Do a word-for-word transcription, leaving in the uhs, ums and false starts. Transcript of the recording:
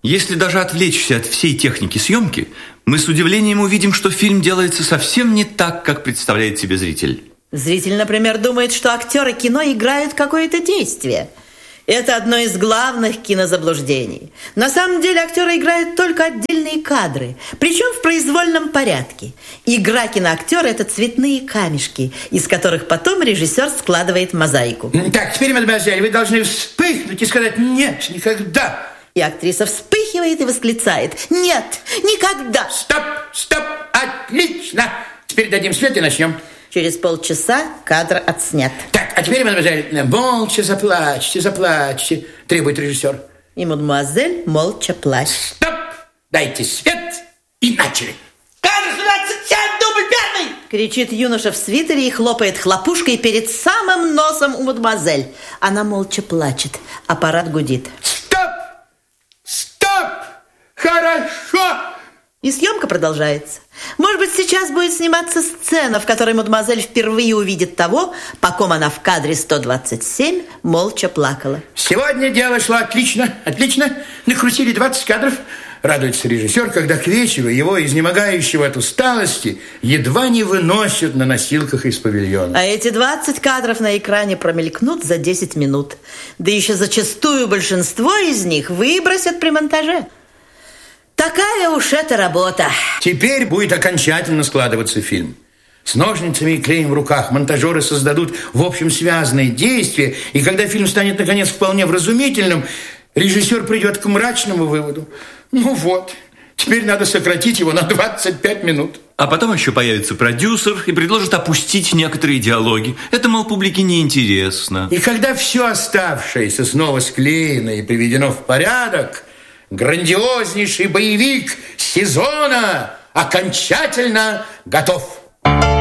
Если даже отвлечься от всей техники съемки, мы с удивлением увидим, что фильм делается совсем не так, как представляет себе зритель. Зритель, например, думает, что актеры кино играют какое-то действие. Это одно из главных кинозаблуждений. На самом деле актеры играют только отдельные кадры, причем в произвольном порядке. Игра киноактера – это цветные камешки, из которых потом режиссер складывает мозаику. Так, теперь, мадемуазель, вы должны вспыхнуть и сказать «нет, никогда». И актриса вспыхивает и восклицает «нет, никогда». Стоп, стоп, отлично. Теперь дадим свет и начнем. Через полчаса кадр отснят. Так, а теперь, мадемуазель, молча заплачьте, заплачьте, требует режиссер. И мадемуазель молча плачет. Стоп, дайте свет и начали. Кадр двадцать семь, дубль первый! Кричит юноша в свитере и хлопает хлопушкой перед самым носом у мадемуазель. Она молча плачет, аппарат гудит. Стоп, стоп, хорошо. И съемка продолжается. Может быть, сейчас будет сниматься сцена, в которой мадемуазель впервые увидит того, по ком она в кадре сто двадцать семь молча плакала. Сегодня дело шло отлично, отлично. Накрутили двадцать кадров. Радуется режиссер, когда к вечеру его, изнемогающего от усталости, едва не выносят на носилках из павильона. А эти двадцать кадров на экране промелькнут за десять минут. Да еще зачастую большинство из них выбросят при монтаже. Такая уж эта работа. Теперь будет окончательно складываться фильм. С ножницами и клеем в руках монтажеры создадут в общем связанные действия, и когда фильм станет, наконец, вполне вразумительным, режиссер придет к мрачному выводу. Ну вот, теперь надо сократить его на двадцать пять минут. А потом еще появится продюсер и предложит опустить некоторые диалоги. Это, мол, публике неинтересно. И когда все оставшееся снова склеено и приведено в порядок, грандиознейший боевик сезона окончательно готов.